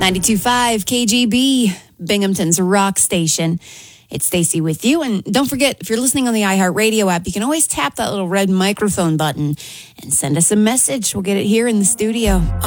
92.5 KGB, Binghamton's rock station. It's Stacey with you. And don't forget, if you're listening on the iHeartRadio app, you can always tap that little red microphone button and send us a message. We'll get it here in the studio.